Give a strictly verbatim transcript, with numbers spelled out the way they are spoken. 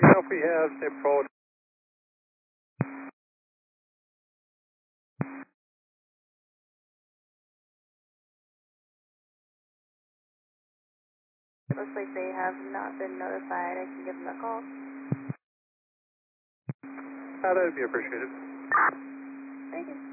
You know if we have State Patrol? It looks like they have not been notified. I can give them a call. Uh, that would be appreciated. Thank you.